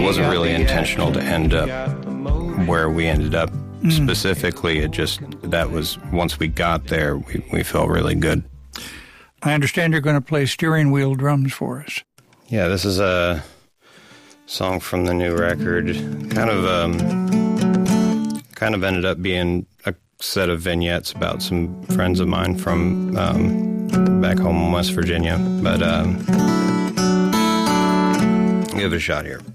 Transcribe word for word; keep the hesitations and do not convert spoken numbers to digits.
wasn't really intentional to end up where we ended up mm. specifically. It just, that was, once we got there, we, we felt really good. I understand you're going to play steering wheel drums for us. Yeah, this is a song from the new record. Kind of, um, kind of ended up being a set of vignettes about some friends of mine from um, back home in West Virginia. But um, give it a shot here.